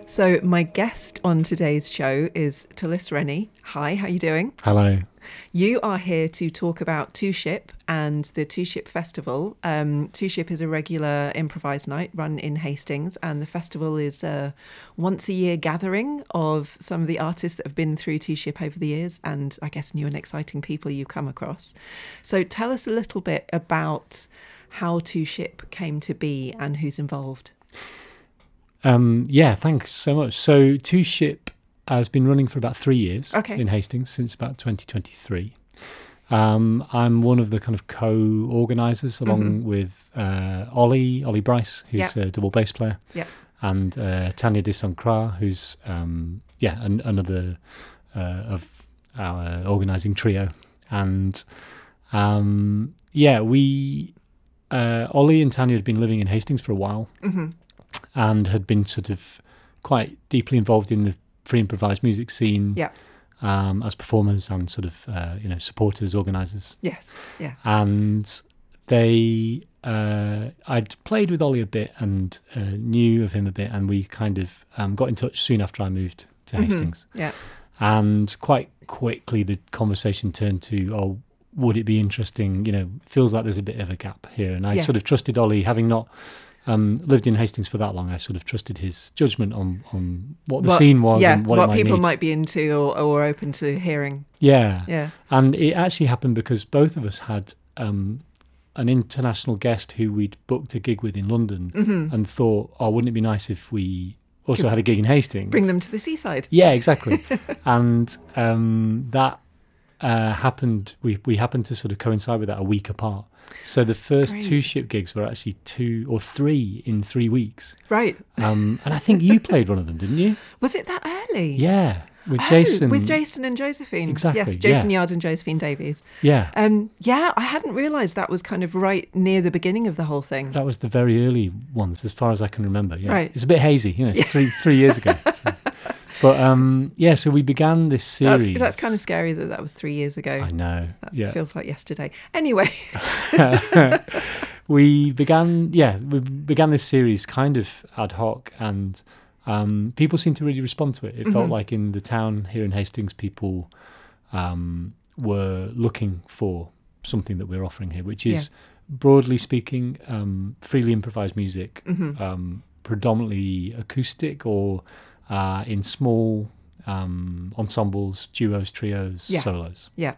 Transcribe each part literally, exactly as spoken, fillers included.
So my guest on today's show is Tullis Rennie. Hi, how are you doing? Hello. You are here to talk about Two Ship and the Two Ship Festival. Um, Two Ship is a regular improvised night run in Hastings, and the festival is a once a year gathering of some of the artists that have been through Two Ship over the years, and I guess new and exciting people you've come across. So tell us a little bit about how Two Ship came to be and who's involved. Um, yeah, thanks so much. So Two Ship has been running for about three years okay. in Hastings, since about twenty twenty-three. Um, I'm one of the kind of co-organisers, along mm-hmm. with uh, Ollie, Ollie Bryce, who's yep. a double bass player, yep. and uh, Tanya Disoncra, who's um, yeah an, another uh, of our organising trio. And um, yeah, we uh, Ollie and Tanya had been living in Hastings for a while. Mm-hmm. and had been sort of quite deeply involved in the free improvised music scene, yeah. um, as performers and sort of uh, you know supporters, organisers. Yes, yeah. And they, uh, I'd played with Ollie a bit and uh, knew of him a bit, and we kind of um, got in touch soon after I moved to mm-hmm. Hastings. Yeah. And quite quickly the conversation turned to, oh, would it be interesting? You know, feels like there's a bit of a gap here, and I yeah. sort of trusted Ollie, having not. Um, lived in Hastings for that long. I sort of trusted his judgment on, on what the what, scene was yeah, and what, what it might people need. might be into or, or open to hearing. Yeah. Yeah. And it actually happened because both of us had um, an international guest who we'd booked a gig with in London mm-hmm. and thought, oh, wouldn't it be nice if we also Could had a gig in Hastings? Bring them to the seaside. Yeah, exactly. and um, that uh, happened, we, we happened to sort of coincide with that a week apart. So the first Great. Two Ship gigs were actually two or three in three weeks. Right. Um, and I think you played one of them, didn't you? Was it that early? Yeah, with oh, Jason. With Jason and Josephine. Exactly. Yes, Jason yeah. Yard and Josephine Davies. Yeah. Um, yeah, I hadn't realised that was kind of right near the beginning of the whole thing. That was the very early ones, as far as I can remember. Yeah. Right. It's a bit hazy, you know, Yeah. three three years ago. So. But um, yeah, so we began this series. That's, that's kind of scary that that was three years ago. I know. That yeah. feels like yesterday. Anyway. we began, yeah, we began this series kind of ad hoc, and um, people seemed to really respond to it. It mm-hmm. felt like in the town here in Hastings, people um, were looking for something that we're offering here, which is, yeah. broadly speaking, um, freely improvised music, mm-hmm. um, predominantly acoustic or uh, in small um, ensembles, duos, trios, yeah. solos. Yeah.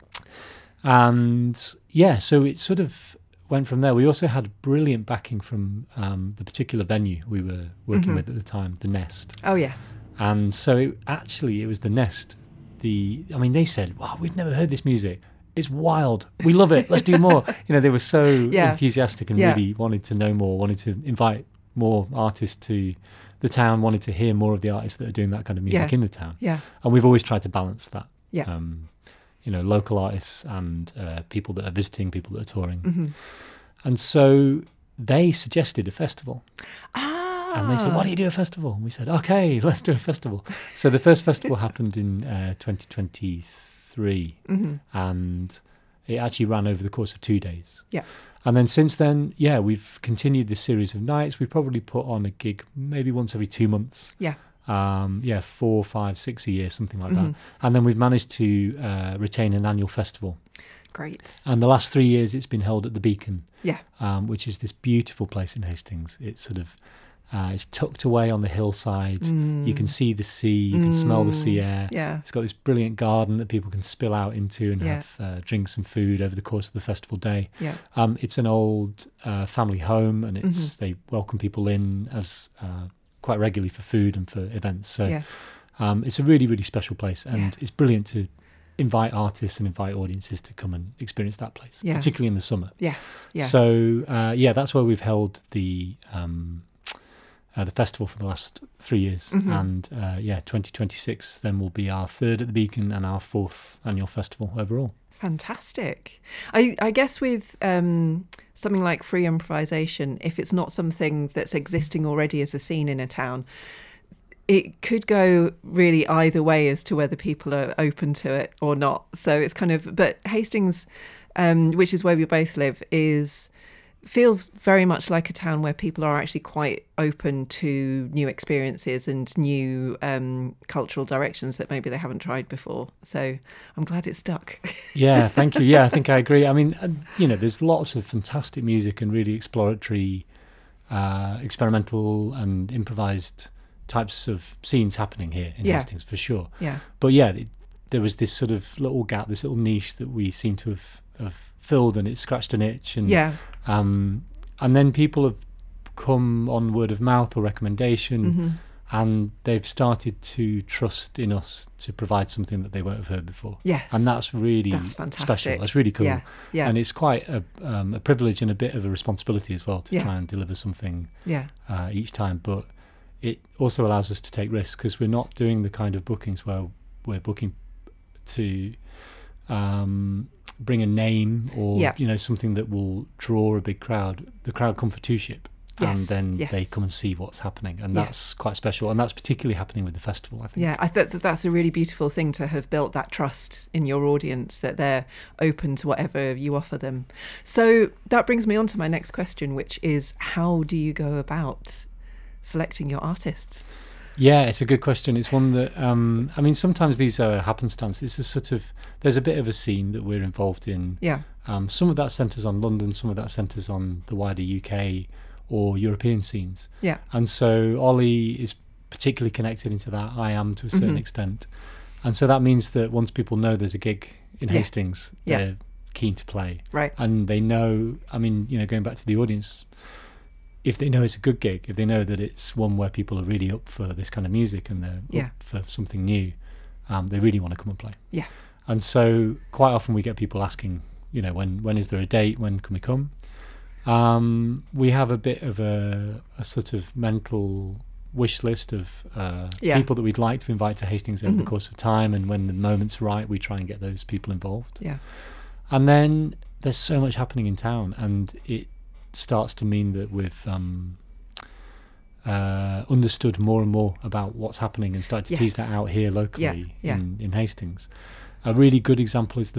And yeah, so it sort of went from there. We also had brilliant backing from um, the particular venue we were working mm-hmm. with at the time, The Nest. Oh, yes. And so it, actually it was The Nest. The I mean, they said, wow, we've never heard this music. It's wild. We love it. Let's do more. You know, they were so yeah. enthusiastic and yeah. really wanted to know more, wanted to invite more artists to the town, wanted to hear more of the artists that are doing that kind of music yeah. in the town. Yeah. And we've always tried to balance that. Yeah. Um, you know, local artists and uh, people that are visiting, people that are touring. Mm-hmm. And so they suggested a festival. Ah. And they said, why don't you do a festival? And we said, okay, let's do a festival. So the first festival happened in uh, twenty twenty-three. Mm-hmm. And it actually ran over the course of two days. Yeah. And then since then, yeah, we've continued this series of nights. We probably put on a gig maybe once every two months. Yeah. Um, yeah, four, five, six a year, something like mm-hmm. that. And then we've managed to uh, retain an annual festival. Great. And the last three years it's been held at the Beacon, yeah, um, which is this beautiful place in Hastings. It's sort of, uh, it's tucked away on the hillside. Mm. You can see the sea, you can mm. smell the sea air. Yeah. It's got this brilliant garden that people can spill out into and yeah. have uh, drinks and food over the course of the festival day. Yeah. Um, it's an old uh, family home, and it's mm-hmm. they welcome people in as uh, quite regularly for food and for events. So yeah. um, it's a really, really special place, and yeah. it's brilliant to invite artists and invite audiences to come and experience that place, yeah. particularly in the summer. Yes, yes. So uh, yeah, that's where we've held the um, uh, the festival for the last three years, mm-hmm. and uh, yeah, twenty twenty-six then will be our third at the Beacon and our fourth annual festival overall. Fantastic. I, I guess with um, something like free improvisation, if it's not something that's existing already as a scene in a town, it could go really either way as to whether people are open to it or not. So it's kind of, but Hastings, um, which is where we both live, is feels very much like a town where people are actually quite open to new experiences and new um, cultural directions that maybe they haven't tried before. So I'm glad it stuck. Yeah, thank you. Yeah, I think I agree. I mean, you know, there's lots of fantastic music and really exploratory, uh, experimental and improvised types of scenes happening here in Yeah. Hastings, for sure. Yeah. But yeah, it, there was this sort of little gap, this little niche that we seem to have, have filled, and it scratched an itch. And Yeah. Um, and then people have come on word of mouth or recommendation, Mm-hmm. and they've started to trust in us to provide something that they won't have heard before. Yes. And that's really That's fantastic. special. That's really cool. Yeah. Yeah. And it's quite a, um, a privilege and a bit of a responsibility as well to Yeah. try and deliver something Yeah. uh, each time. But it also allows us to take risks, because we're not doing the kind of bookings where we're booking to um, bring a name or Yeah. you know something that will draw a big crowd. The crowd come for Two Ship, and Yes, then yes. they come and see what's happening, and Yeah. that's quite special. And that's particularly happening with the festival, I think. Yeah, I think that that's a really beautiful thing, to have built that trust in your audience, that they're open to whatever you offer them. So that brings me on to my next question, which is, how do you go about selecting your artists? Yeah, it's a good question. It's one that, um, I mean, sometimes these are happenstance. It's a sort of, there's a bit of a scene that we're involved in. Yeah. Um, some of that centres on London, some of that centres on the wider U K or European scenes. Yeah. And so Ollie is particularly connected into that. I am to a certain Mhm. extent. And so that means that once people know there's a gig in Yeah. Hastings, Yeah. they're keen to play. Right. And they know, I mean, you know, going back to the audience, if they know it's a good gig, if they know that it's one where people are really up for this kind of music and they're Yeah. up for something new, um, they really want to come and play. Yeah. And so quite often we get people asking, you know, when when is there a date? When can we come? Um, we have a bit of a, a sort of mental wish list of uh, Yeah. people that we'd like to invite to Hastings over Mhm. the course of time, and when the moment's right, we try and get those people involved. Yeah. And then there's so much happening in town, and it starts to mean that we've um, uh, understood more and more about what's happening and started to tease Yes. that out here locally Yeah, yeah. In, in Hastings. A really good example is the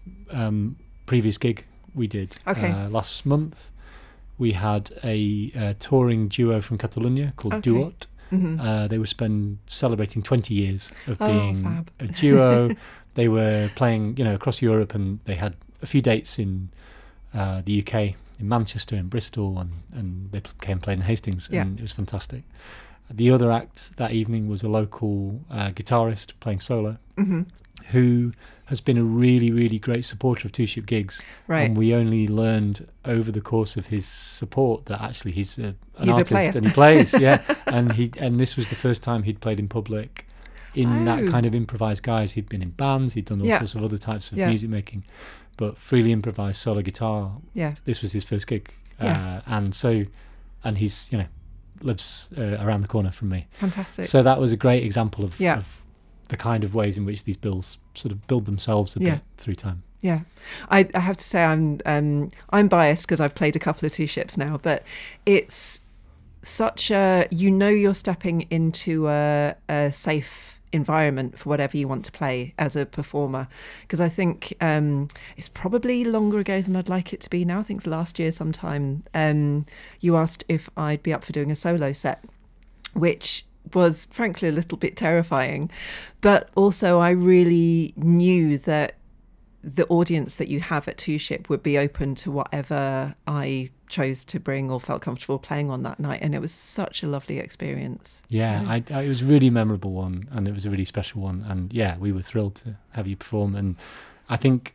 um, previous gig we did Okay. uh, last month. We had a, uh touring duo from Catalonia called Okay. Duot. Mhm. Uh, they were spend celebrating twenty years of Oh, being fab. a duo. They were playing, you know, across Europe, and they had a few dates in uh, the U K, in Manchester, in Bristol, and, and they came and played in Hastings, Yeah. and it was fantastic. The other act that evening was a local uh, guitarist playing solo, Mhm. who has been a really, really great supporter of Two Ship gigs. Right. And we only learned over the course of his support that actually he's a, an He's a artist player. and he plays, yeah. And he and this was the first time he'd played in public in that Oh. kind of improvised guise. He'd been in bands, he'd done all Yeah. sorts of other types of Yeah. music making, but freely improvised solo guitar. Yeah. This was his first gig, Yeah. uh, and so, and he's, you know, lives uh, around the corner from me. Fantastic. So that was a great example of, Yeah. of the kind of ways in which these bills sort of build themselves a Yeah. bit through time. Yeah, I, I have to say I'm um, I'm biased because I've played a couple of Two Ships now, but it's such a, you know, you're stepping into a, a safe environment for whatever you want to play as a performer, because I think um, it's probably longer ago than I'd like it to be now. I think it's last year sometime. Um, you asked if I'd be up for doing a solo set, which was frankly a little bit terrifying, but also I really knew that the audience that you have at Two Ship would be open to whatever I chose to bring or felt comfortable playing on that night, and it was such a lovely experience. Yeah, So- I, I, it was a really memorable one, and it was a really special one, and yeah, we were thrilled to have you perform. And I think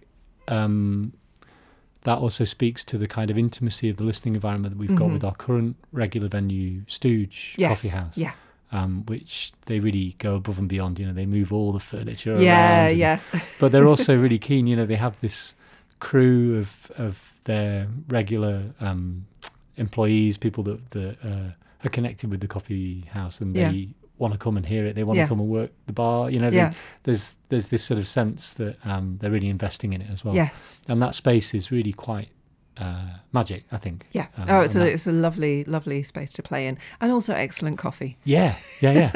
um, that also speaks to the kind of intimacy of the listening environment that we've got Mhm. with our current regular venue, Stooge yes, Coffee House. yeah, Um, which they really go above and beyond. You know, they move all the furniture yeah, around. and- yeah, But they're also really keen. You know, they have this crew of of their regular um, employees, people that that uh, are connected with the coffee house, and they Yeah. want to come and hear it. They want Yeah. to come and work the bar. You know, they, yeah, there's there's this sort of sense that um, they're really investing in it as well. yes, And that space is really quite uh, magic, I think. yeah. Um, oh, it's a and that- it's a lovely, lovely space to play in, and also excellent coffee. yeah, yeah, yeah,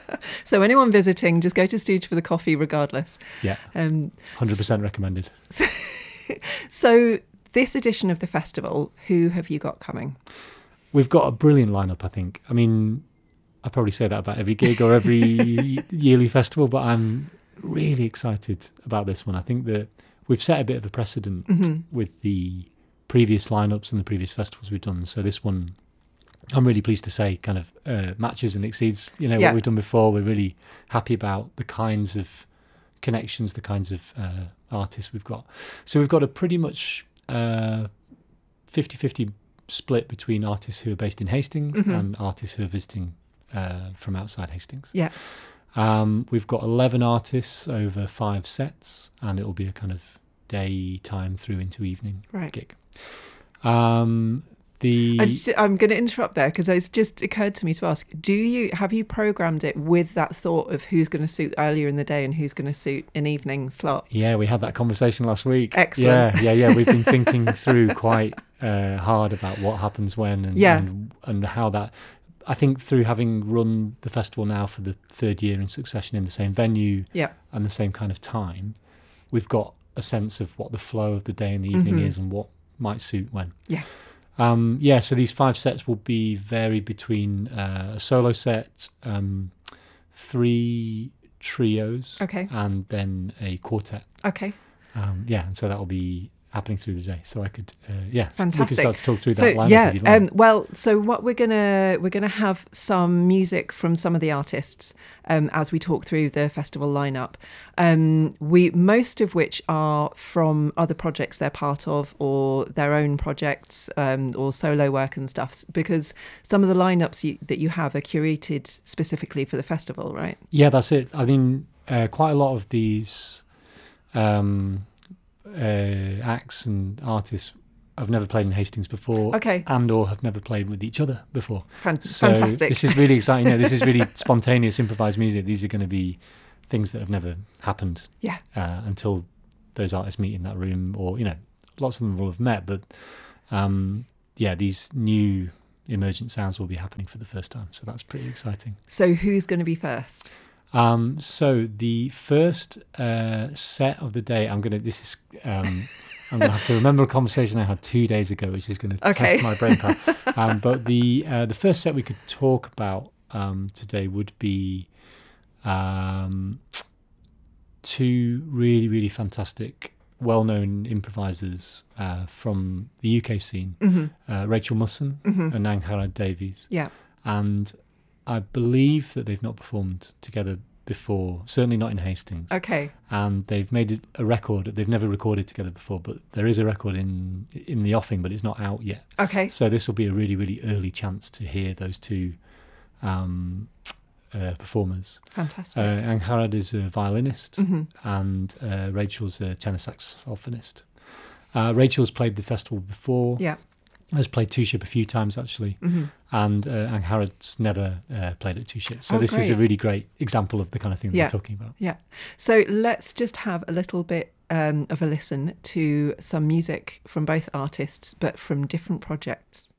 So anyone visiting, just go to Stooge for the coffee, regardless. yeah. Um, Hundred percent recommended. So this edition of the festival, who have you got coming? We've got a brilliant lineup, I think. I mean, I probably say that about every gig or every yearly festival, but I'm really excited about this one. I think that we've set a bit of a precedent mm-hmm. with the previous lineups and the previous festivals we've done. So this one, I'm really pleased to say, kind of uh, matches and exceeds, you know, yeah. what we've done before. We're really happy about the kinds of connections, the kinds of uh, artists we've got. So we've got a pretty much uh, fifty-fifty split between artists who are based in Hastings mm-hmm. and artists who are visiting uh, from outside Hastings. Yeah. Um, we've got eleven artists over five sets, and it will be a kind of daytime through into evening right. gig. Um, the I just, I'm going to interrupt there because it's just occurred to me to ask: Do you have you programmed it with that thought of who's going to suit earlier in the day and who's going to suit an evening slot? Yeah, we had that conversation last week. Excellent. Yeah, yeah, yeah. We've been thinking through quite uh, hard about what happens when and, yeah. and and how that. I think through having run the festival now for the third year in succession in the same venue yeah. and the same kind of time, we've got a sense of what the flow of the day and the evening mm-hmm. is and what might suit when. Yeah. Um, yeah, so these five sets will be varied between uh, a solo set, um, three trios, okay. and then a quartet. Okay. Um, yeah, and so that will be happening through the day. So I could, uh, yeah, fantastic. We could start to talk through so, that lineup yeah, if you'd like. um, well, so what we're gonna we're gonna have some music from some of the artists um, as we talk through the festival lineup. Um, we most of which are from other projects they're part of or their own projects um, or solo work and stuff. Because some of the lineups you, that you have are curated specifically for the festival, right? Yeah, that's it. I mean, uh, quite a lot of these. Um, Uh, acts and artists have never played in Hastings before, okay. and or have never played with each other before. Fan- so fantastic! This is really exciting. You know, this is really spontaneous, improvised music. These are going to be things that have never happened, yeah, uh, until those artists meet in that room, or you know, lots of them will have met, but um, yeah, these new emergent sounds will be happening for the first time. So that's pretty exciting. So who's going to be first? Um, so the first uh, set of the day, I'm gonna. This is. Um, I'm gonna have to remember a conversation I had two days ago, which is going to okay. test my brain power. Um, but the uh, the first set we could talk about um, today would be um, two really really fantastic, well-known improvisers uh, from the U K scene, mm-hmm. uh, Rachel Musson mm-hmm. and Angharad Davies. Yeah, and. I believe that they've not performed together before, certainly not in Hastings. Okay. And they've made a record. They've never recorded together before, but there is a record in in the offing, but it's not out yet. Okay. So this will be a really, really early chance to hear those two um, uh, performers. Fantastic. Uh, Angharad is a violinist, mm-hmm. and uh, Rachel's a tenor saxophonist. Uh, Rachel's played the festival before. Yeah. Has played Two Ship a few times actually, mm-hmm. and uh, Angharad's never uh, played at Two Ship. So oh, this great. is a really great example of the kind of thing yeah. that we're talking about. Yeah. So let's just have a little bit um, of a listen to some music from both artists, but from different projects.